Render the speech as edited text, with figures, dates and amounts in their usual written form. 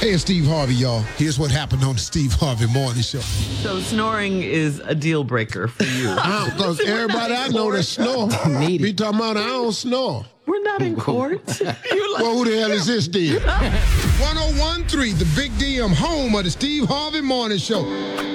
Hey, it's Steve Harvey, y'all. Here's what happened on the Steve Harvey Morning Show. So snoring is a deal breaker for you. Because everybody I know that snore, be talking about I don't snore. We're not in court. Well, who the hell is this then? 1013, the Big DM, home of the Steve Harvey Morning Show.